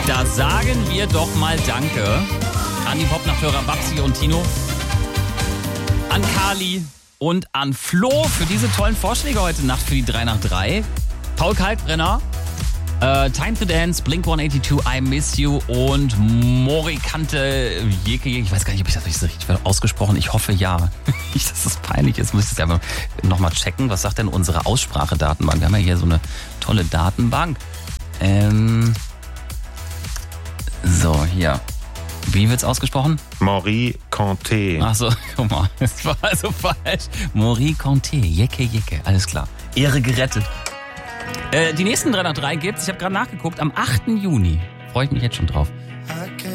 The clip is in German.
Da sagen wir doch mal Danke an die Popnachthörer Babsi und Tino, an Kali und an Flo für diese tollen Vorschläge heute Nacht für die 3 nach 3. Paul Kalkbrenner, Time to Dance, Blink-182, I Miss You und Morikante Jeke. Ich weiß gar nicht, ob ich das richtig ausgesprochen. Ich hoffe ja. Nicht, dass das peinlich ist, muss ich das ja nochmal checken. Was sagt denn unsere Aussprachedatenbank? Wir haben ja hier so eine tolle Datenbank. So, hier. Wie wird's ausgesprochen? Marie Conté. Ach so, guck mal, das war also falsch. Marie Conté, Jecke, alles klar. Ehre gerettet. Die nächsten 3 nach 3 gibt's, ich habe gerade nachgeguckt, am 8. Juni. Freue ich mich jetzt schon drauf.